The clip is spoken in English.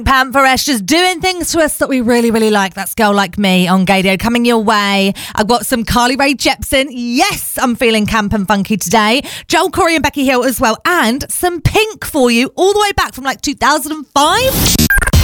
Pam Faresh just doing things to us that we really, really like. That's Girl Like Me on Gaydio coming your way. I've got some Carly Rae Jepsen. Yes, I'm feeling camp and funky today. Joel Corey and Becky Hill as well. And some Pink for you all the way back from like 2005.